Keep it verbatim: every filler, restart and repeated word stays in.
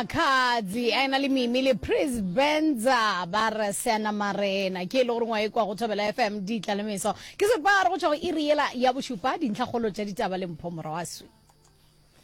Khadzi a ena le Mimi le Praise Benza ba re Sena Marena ke le gore ngwa e kwa go Thobela F M di tlalemeso ke se ba re go tswa go iriela ya bosupa dintlhagolo tša ditaba le mpho mora wa swi